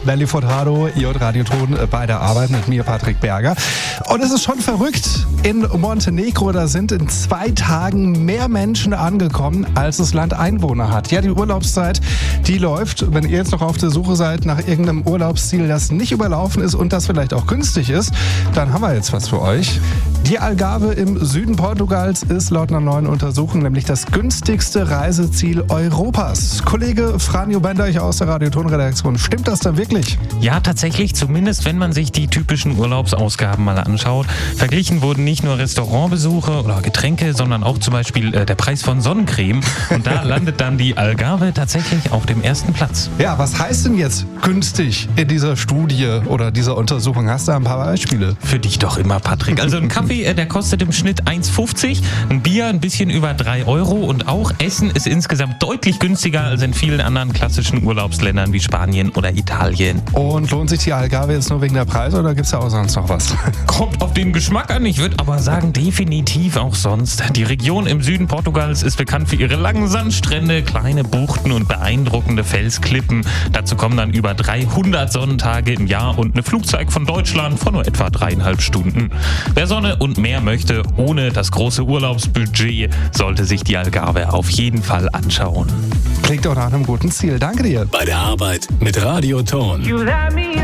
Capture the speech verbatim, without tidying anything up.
Nelly Furtado, Ihr und Radioton bei der Arbeit mit mir, Patrick Berger. Und es ist schon verrückt. In Montenegro, da sind in zwei Tagen mehr Menschen angekommen, als das Land Einwohner hat. Ja, die Urlaubszeit, die läuft. Wenn ihr jetzt noch auf der Suche seid nach irgendeinem Urlaubsziel, das nicht überlaufen ist und das vielleicht auch günstig ist, dann haben wir jetzt was für euch. Die Algarve im Süden Portugals ist laut einer neuen Untersuchung nämlich das günstigste Reiseziel Europas. Kollege Franjo Bender hier aus der Radioton-Redaktion, stimmt das da wirklich? Ja, tatsächlich, zumindest wenn man sich die typischen Urlaubsausgaben mal anschaut. Verglichen wurden nicht nur Restaurantbesuche oder Getränke, sondern auch zum Beispiel äh, der Preis von Sonnencreme. Und da landet dann die Algarve tatsächlich auf dem ersten Platz. Ja, was heißt denn jetzt günstig in dieser Studie oder dieser Untersuchung? Hast du ein paar Beispiele? Für dich doch immer, Patrick. Also ein Kaffee, äh, der kostet im Schnitt eins fünfzig, ein Bier ein bisschen über drei Euro und auch Essen ist insgesamt deutlich günstiger als in vielen anderen klassischen Urlaubsländern wie Spanien oder Italien. Und lohnt sich die Algarve jetzt nur wegen der Preise oder gibt es da auch sonst noch was? Kommt auf den Geschmack an, ich würde aber sagen, definitiv auch sonst. Die Region im Süden Portugals ist bekannt für ihre langen Sandstrände, kleine Buchten und beeindruckende Felsklippen. Dazu kommen dann über dreihundert Sonnentage im Jahr und eine Flugzeit von Deutschland von nur etwa dreieinhalb Stunden. Wer Sonne und Meer möchte, ohne das große Urlaubsbudget, sollte sich die Algarve auf jeden Fall anschauen. Klingt doch nach einem guten Ziel. Danke dir. Bei der Arbeit mit Radioton.